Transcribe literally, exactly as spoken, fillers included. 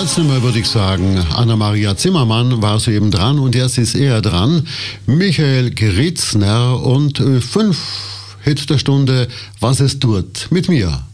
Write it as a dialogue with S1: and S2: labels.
S1: jetzt nicht mehr, würde ich sagen. Anna-Maria Zimmermann war soeben dran und jetzt ist er dran. Michael Gritzner und äh, fünf Hit der Stunde, was es tut mit mir.